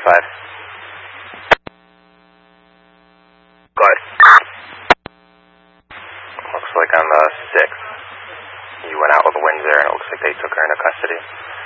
5. Good. Looks like on the 6th. You went out with Windsor, and it looks like they took her into custody.